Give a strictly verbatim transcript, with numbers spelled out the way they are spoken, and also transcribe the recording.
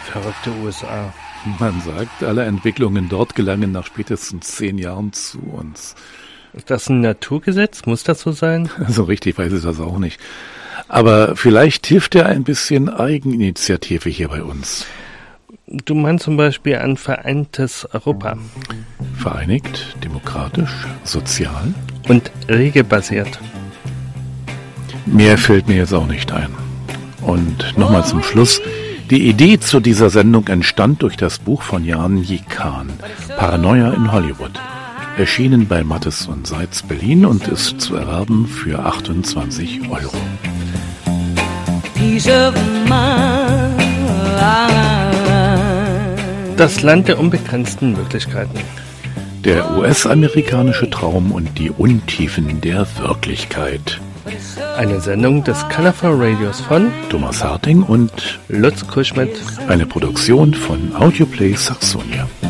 Verrückte U S A. Man sagt, alle Entwicklungen dort gelangen nach spätestens zehn Jahren zu uns. Ist das ein Naturgesetz? Muss das so sein? So richtig weiß ich das auch nicht. Aber vielleicht hilft ja ein bisschen Eigeninitiative hier bei uns. Du meinst zum Beispiel ein vereintes Europa. Vereinigt, demokratisch, sozial? Und regelbasiert. Mehr fällt mir jetzt auch nicht ein. Und nochmal zum Schluss. Die Idee zu dieser Sendung entstand durch das Buch von Jan Jikan, Paranoia in Hollywood. Erschienen bei Mattes und Seitz Berlin und ist zu erwerben für achtundzwanzig Euro. Das Land der unbegrenzten Möglichkeiten. Der U S-amerikanische Traum und die Untiefen der Wirklichkeit. Eine Sendung des Colorful Radios von Thomas Harting und Lutz Kuschmidt. Eine Produktion von Audioplay Saxonia.